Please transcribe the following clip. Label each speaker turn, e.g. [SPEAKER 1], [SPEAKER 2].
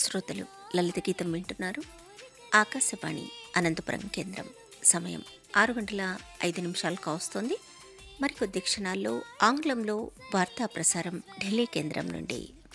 [SPEAKER 1] శ్రోతలు లలిత గీతం వింటున్నారు. ఆకాశవాణి అనంతపురం కేంద్రం. సమయం 6 గంటల 5 నిమిషాలు కావస్తోంది. మరికొద్ది క్షణాల్లో ఆంగ్లంలో వార్తా ప్రసారం ఢిల్లీ కేంద్రం నుండి.